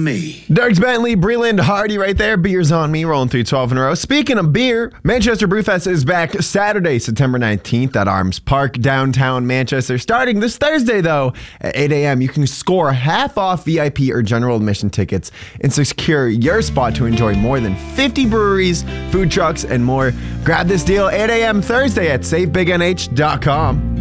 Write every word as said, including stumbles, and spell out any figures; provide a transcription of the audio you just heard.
me. Dirks Bentley, Breland Hardy right there. Beers on me, rolling through twelve in a row. Speaking of beer, Manchester Brewfest is back Saturday, September nineteenth at Arms Park, downtown Manchester. Starting this Thursday, though, at eight a.m., you can score half off V I P or general admission tickets and secure your spot to enjoy more than fifty breweries, food trucks, and more. Grab this deal eight a.m. Thursday at save big n h dot com.